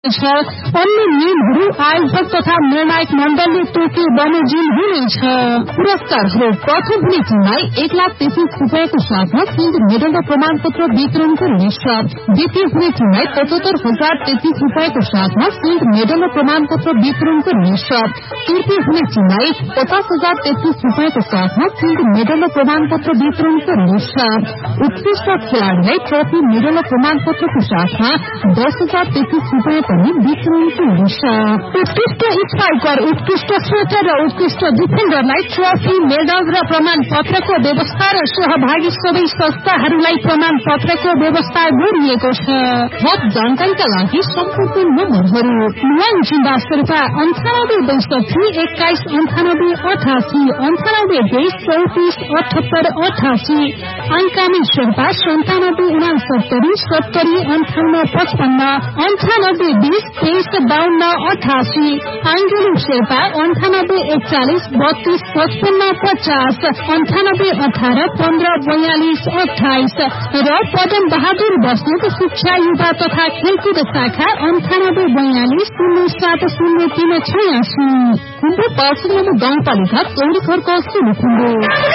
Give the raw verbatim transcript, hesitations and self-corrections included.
अन्य नियमहरू आयोजक तथा निर्णायक मण्डलले तोके बमोजिम हुनेछ। पुरस्कारहरू प्रथम हुने टिमलाई एक लाख तेत्तीस रूपियाँको साथमा सिल्ड मेडल र प्रमाणपत्र वितरण गरिनेछ। द्वितीय हुने टिमलाई पचहत्तर हजार तेत्तीस रूपियाँको साथमा सिल्ड मेडल र प्रमाणपत्र वितरण गरिनेछ। तृतीय हुने टिमलाई पचास हजार तेत्तीस रूपियाँको साथमा सिल्ड मेडल र प्रमाणपत्र वितरण गरिनेछ। उत्कृष्ट खेलाड़ीलाई ट्रफी मेडल र प्रमाणपत्रको साथमा दस हजार तेत्तीस रूपियाँ पनि वितरण गरिनेछ। उत्कृष्ट स्ट्राइकर, उत्कृष्ट शूटर र उत्कृष्ट डिफेन्डरलाई ट्रफी मेडल र प्रमाणपत्रको व्यवस्था र सहभागी सबै संस्थाहरूलाई प्रमाणपत्रको व्यवस्था गरिएको छ। थप जानकारीका लागि सम्पर्क नम्बरहरू नुवाङ जिम्बा शेर्पा अन्ठानब्बे बैसठी एक्काइस अन्ठानब्बे अठासी अन्ठानब्बे तेइस चौतिस अठहत्तर अठासी अंकामी शेर्पा सन्तानब्बे उनासत्तरी सत्तरी अन्ठाउन्न पचपन्न अन्ठानब्बे बीस तेइस बाहन्न अठासी आंगेलु शेर्पा अन्ठानब्बे एकचालिस बत्तीस पचपन्न पचास अन्ठानब्बे अठारह पन्ध्र बयालिस अठाइस र पदम बहादुर बस्नेत शिक्षा युवा तथा खेलकुद शाखा अन्ठानब्बे बयालिस शून्य सात शून्य तीन छयासी कुम्भो पार्सलमा गाउँपालिका चौरी खर्क सुलुखुम्बो।